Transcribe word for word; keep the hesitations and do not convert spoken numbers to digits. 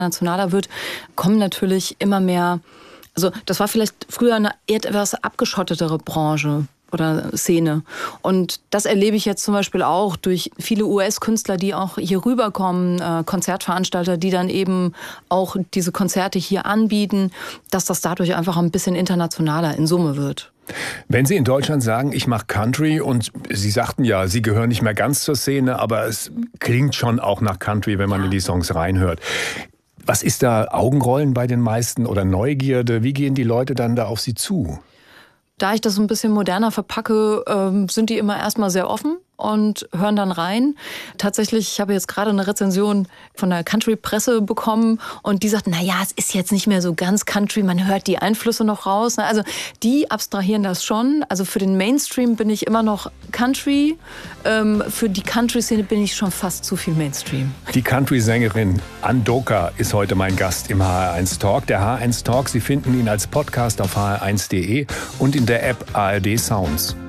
internationaler wird, kommen natürlich immer mehr, also das war vielleicht früher eine etwas abgeschottetere Branche oder Szene. Und das erlebe ich jetzt zum Beispiel auch durch viele U S-Künstler, die auch hier rüberkommen, äh, Konzertveranstalter, die dann eben auch diese Konzerte hier anbieten, dass das dadurch einfach ein bisschen internationaler in Summe wird. Wenn Sie in Deutschland sagen, ich mache Country, und Sie sagten ja, Sie gehören nicht mehr ganz zur Szene, aber es klingt schon auch nach Country, wenn man in die Songs reinhört. Was ist da Augenrollen bei den meisten oder Neugierde? Wie gehen die Leute dann da auf Sie zu? Da ich das so ein bisschen moderner verpacke, ähm, sind die immer erstmal sehr offen und hören dann rein. Tatsächlich, ich habe jetzt gerade eine Rezension von der Country-Presse bekommen und die sagt, na ja, es ist jetzt nicht mehr so ganz Country, man hört die Einflüsse noch raus. Also die abstrahieren das schon. Also für den Mainstream bin ich immer noch Country. Ähm, für die Country-Szene bin ich schon fast zu viel Mainstream. Die Country-Sängerin Ann Doka ist heute mein Gast im H R eins Talk. Der H R eins Talk, Sie finden ihn als Podcast auf h r eins punkt de und in der App A R D Sounds.